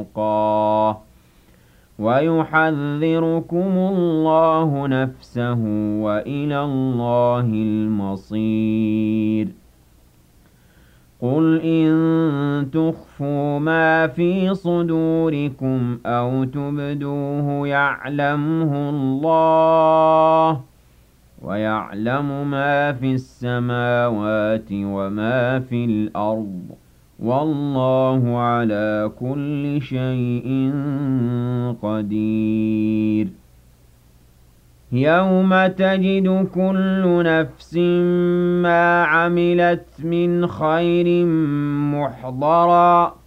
تُقَاهُ وَيُحَذِّرُكُمُ اللَّهُ نَفْسَهُ وَإِلَى اللَّهِ الْمَصِيرُ قُلْ إِن تُخْفُوا مَا فِي صُدُورِكُمْ أَوْ تُبْدُوهُ يَعْلَمْهُ اللَّهُ وَيَعْلَمُ مَا فِي السَّمَاوَاتِ وَمَا فِي الْأَرْضِ ۚ وَاللَّهُ عَلَىٰ كُلِّ شَيْءٍ قَدِيرٌ يَوْمَ تَجِدُ كُلُّ نَفْسٍ مَّا عَمِلَتْ مِنْ خَيْرٍ مُّحْضَرًا